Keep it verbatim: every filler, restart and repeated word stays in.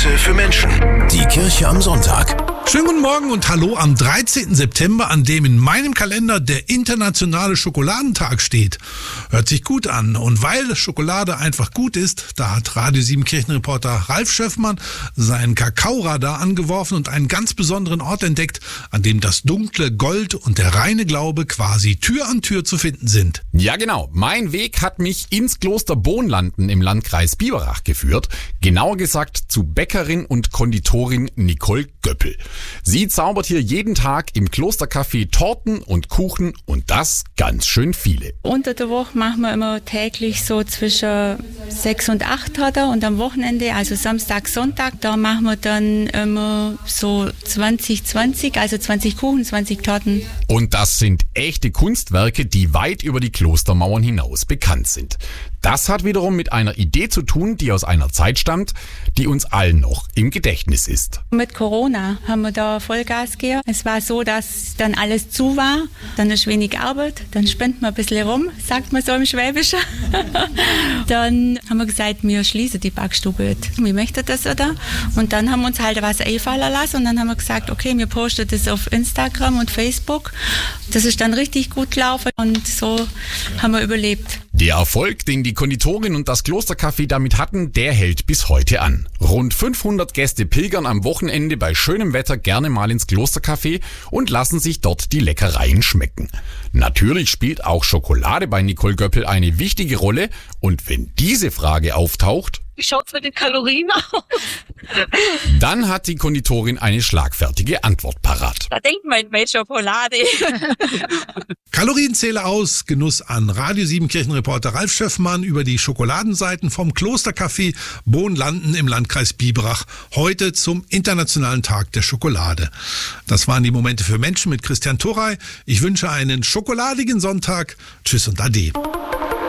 Momente für Menschen. Die Kirche am Sonntag. Schönen guten Morgen und hallo am dreizehnten September, an dem in meinem Kalender der internationale Schokoladentag steht. Hört sich gut an. Und weil Schokolade einfach gut ist, da hat Radio sieben Kirchenreporter Ralf Schöffmann seinen Kakaoradar angeworfen und einen ganz besonderen Ort entdeckt, an dem das dunkle Gold und der reine Glaube quasi Tür an Tür zu finden sind. Ja genau, mein Weg hat mich ins Kloster Bohnlanden im Landkreis Biberach geführt. Genauer gesagt zu Bäckerin und Konditorin Nicole Göppel. Sie zaubert hier jeden Tag im Klostercafé Torten und Kuchen und das ganz schön viele. Unter der Woche machen wir immer täglich so zwischen sechs und acht Torten und am Wochenende, also Samstag, Sonntag, da machen wir dann immer so zwanzig zwanzig, also zwanzig Kuchen, zwanzig Torten. Und das sind echte Kunstwerke, die weit über die Klostermauern hinaus bekannt sind. Das hat wiederum mit einer Idee zu tun, die aus einer Zeit stammt, die uns allen noch im Gedächtnis ist. Mit Corona haben wir da Vollgas gegeben. Es war so, dass dann alles zu war, dann ist wenig Arbeit, dann spenden wir ein bisschen rum, sagt man so im Schwäbischen. Dann haben wir gesagt, wir schließen die Backstube. Wir möchten das, oder? Und dann haben wir uns halt was einfallen lassen und dann haben wir gesagt, okay, wir posten das auf Instagram und Facebook. Das ist dann richtig gut gelaufen und so haben wir überlebt. Der Erfolg, den die Konditorin und das Klostercafé damit hatten, der hält bis heute an. Rund fünfhundert Gäste pilgern am Wochenende bei schönem Wetter gerne mal ins Klostercafé und lassen sich dort die Leckereien schmecken. Natürlich spielt auch Schokolade bei Nicole Göppel eine wichtige Rolle und wenn diese Frage auftaucht, wie schaut's mit den Kalorien aus? Dann hat die Konditorin eine schlagfertige Antwort parat. Da denkt man bei Schokolade. Kalorienzähler aus, Genuss an. Radio sieben Kirchenreporter Ralf Schöffmann über die Schokoladenseiten vom Klostercafé Bohnlanden im Landkreis Biberach. Heute zum Internationalen Tag der Schokolade. Das waren die Momente für Menschen mit Christian Thorey. Ich wünsche einen schokoladigen Sonntag. Tschüss und Ade.